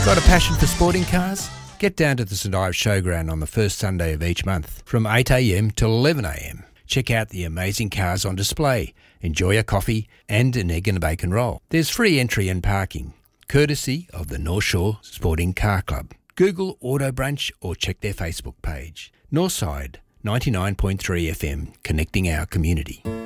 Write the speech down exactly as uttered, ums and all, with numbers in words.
Got a passion for sporting cars? Get down to the St Ives Showground on the first Sunday of each month from eight a m till eleven a m. Check out the amazing cars on display, enjoy a coffee and an egg and a bacon roll. There's free entry and parking, courtesy of the North Shore Sporting Car Club. Google Auto Brunch or check their Facebook page. Northside ninety-nine point three F M, connecting our community.